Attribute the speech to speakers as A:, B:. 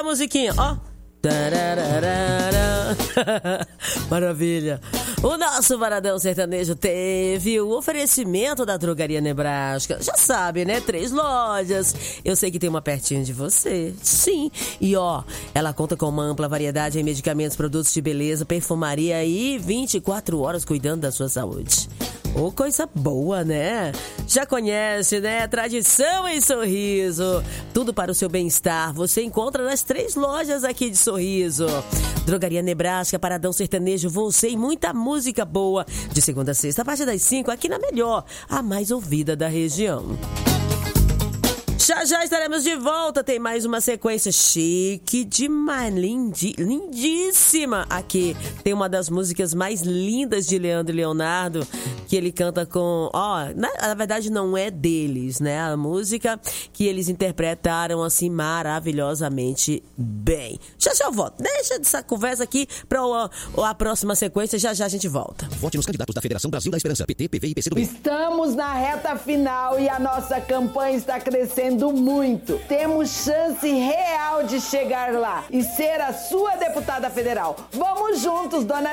A: musiquinha, ó. Maravilha. O nosso Varadão Sertanejo teve o oferecimento da Drogaria Nebraska. Já sabe, né? 3 lojas. Eu sei que tem uma pertinho de você. Sim. E ó, ela conta com uma ampla variedade em medicamentos, produtos de beleza, perfumaria e 24 horas cuidando da sua saúde. Ô, coisa boa, né? Já conhece, né? Tradição em Sorriso. Tudo para o seu bem-estar. Você encontra nas 3 lojas aqui de Sorriso. Drogaria Nebraska, Paradão Sertanejo, você e muita música boa. De segunda a sexta, a partir das 5, aqui na melhor, a mais ouvida da região. Já estaremos de volta, tem mais uma sequência chique demais, lindíssima aqui. Tem uma das músicas mais lindas de Leandro e Leonardo, que ele canta com... na verdade não é deles, né? A música que eles interpretaram assim maravilhosamente bem. Já eu volto, deixa essa conversa aqui para a próxima sequência, já a gente volta.
B: Vote nos candidatos da Federação Brasil da Esperança, PT, PV e PCdoB.
C: Estamos na reta final e a nossa campanha está crescendo muito. Temos chance real de chegar lá e ser a sua deputada federal. Vamos juntos, dona